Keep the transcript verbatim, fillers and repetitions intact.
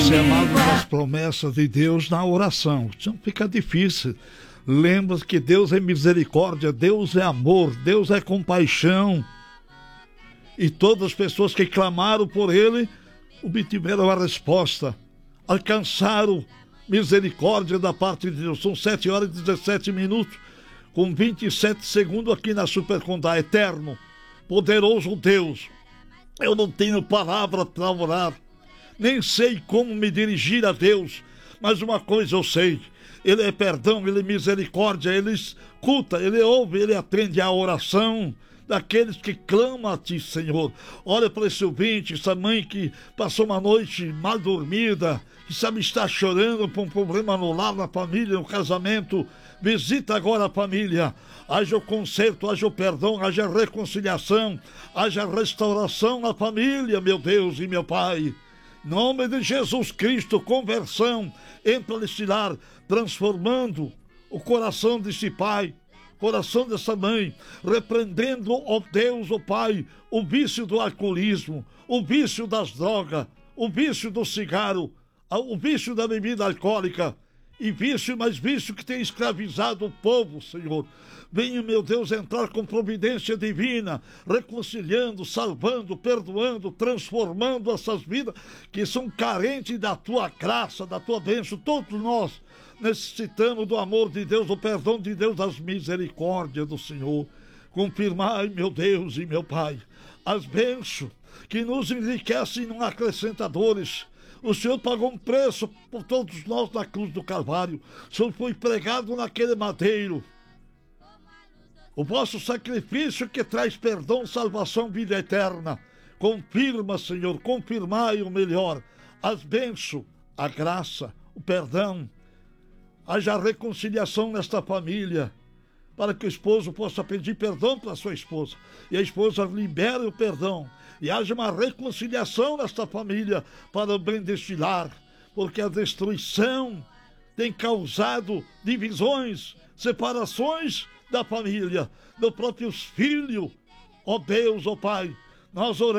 ser amado das promessas de Deus na oração. Então fica difícil. Lembra que Deus é misericórdia, Deus é amor, Deus é compaixão. E todas as pessoas que clamaram por Ele obtiveram a resposta, alcançaram misericórdia da parte de Deus. São sete horas e dezessete minutos, com vinte e sete segundos aqui na Supercondá. Eterno, poderoso Deus, eu não tenho palavra para orar, nem sei como me dirigir a Deus, mas uma coisa eu sei: Ele é perdão, Ele é misericórdia, Ele escuta, Ele ouve, Ele atende à oração daqueles que clamam a Ti, Senhor. Olha para esse ouvinte, essa mãe que passou uma noite mal dormida, que sabe estar chorando por um problema no lar, na família, no casamento. Visita agora a família. Haja o conserto, haja o perdão, haja a reconciliação, haja a restauração na família, meu Deus e meu Pai. Em nome de Jesus Cristo, conversão entra nesse lar, transformando o coração desse pai, coração dessa mãe, repreendendo, ó Deus, ó Pai, o vício do alcoolismo, o vício das drogas, o vício do cigarro, o vício da bebida alcoólica, e vício, mais vício que tem escravizado o povo, Senhor. Venha, meu Deus, entrar com providência divina, reconciliando, salvando, perdoando, transformando essas vidas que são carentes da Tua graça, da Tua bênção. Todos nós necessitamos do amor de Deus, do perdão de Deus, das misericórdias do Senhor. Confirmai, meu Deus e meu Pai, as bênçãos que nos enriquecem e não acrescentam dores. O Senhor pagou um preço por todos nós na cruz do Calvário. O Senhor foi pregado naquele madeiro. O vosso sacrifício que traz perdão, salvação, vida eterna. Confirma, Senhor, confirmai o melhor. As bênçãos, a graça, o perdão. Haja reconciliação nesta família, para que o esposo possa pedir perdão para a sua esposa, e a esposa libere o perdão, e haja uma reconciliação nesta família para o bem deste lar, porque a destruição tem causado divisões, separações da família, dos próprios filhos. Ó Deus, ó Pai, nós oramos